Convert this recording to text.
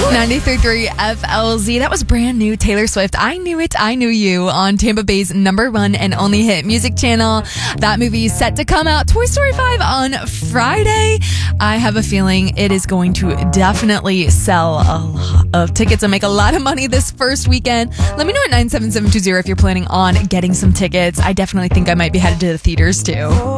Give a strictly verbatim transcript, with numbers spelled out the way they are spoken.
ninety-three point three F L Z. That was brand new Taylor Swift. I Knew It, I Knew You on Tampa Bay's number one and only hit music channel. That movie is set to come out, Toy Story five, on Friday. I have a feeling it is going to definitely sell a lot of tickets and make a lot of money this first weekend. Let me know at nine seven seven two zero if you're planning on getting some tickets. I definitely think I might be headed to the theaters too.